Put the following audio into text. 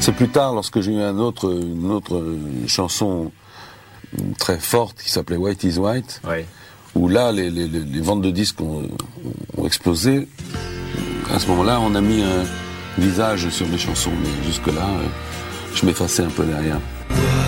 C'est plus tard, lorsque j'ai eu une autre chanson très forte qui s'appelait White is White, Ouais. où là, les ventes de disques ont explosé. À ce moment-là, on a mis un visage sur mes chansons, mais jusque-là, je m'effaçais un peu derrière.